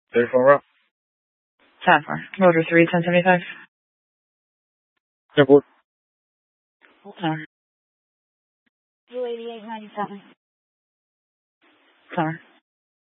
34 route. 10-4. Motor 3, 1075. 10-4. Full tower. 288.97. Tower.